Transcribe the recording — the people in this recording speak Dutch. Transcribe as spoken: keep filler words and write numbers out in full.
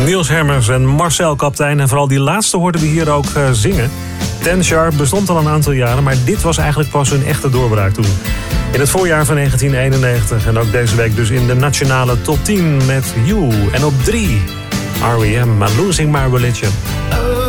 Niels Hermers en Marcel Kaptein. En vooral die laatste hoorden we hier ook uh, zingen. Ten Sharp bestond al een aantal jaren, maar dit was eigenlijk pas hun echte doorbraak toen. In het voorjaar van negentien eenennegentig. En ook deze week dus in de nationale top tien met You. En op drie, R E M, I'm Losing My Religion.